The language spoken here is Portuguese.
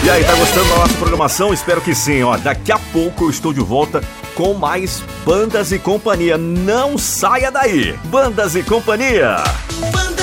E aí, tá gostando da nossa programação? Espero que sim, ó. Daqui a pouco eu estou de volta com mais Bandas e Companhia. Não saia daí! Bandas e Companhia!